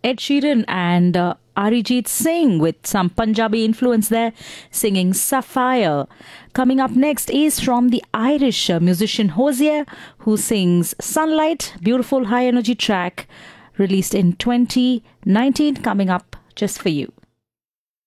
Ed Sheeran and Arijit Singh with some Punjabi influence there, singing Sapphire. Coming up next is from the Irish musician Hozier, who sings Sunlight, beautiful high energy track released in 2019, coming up just for you.